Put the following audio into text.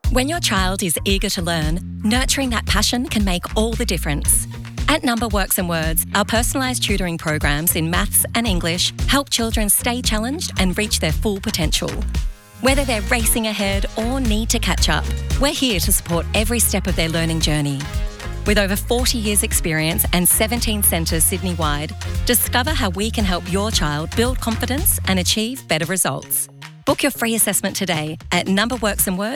When your child is eager to learn, nurturing that passion can make all the difference. At Number Works and Words, our personalised tutoring programs in maths and English help children stay challenged and reach their full potential. Whether they're racing ahead or need to catch up, we're here to support every step of their learning journey. With over 40 years' experience and 17 centres Sydney-wide, discover how we can help your child build confidence and achieve better results. Book your free assessment today at numberworksandwords.com.au.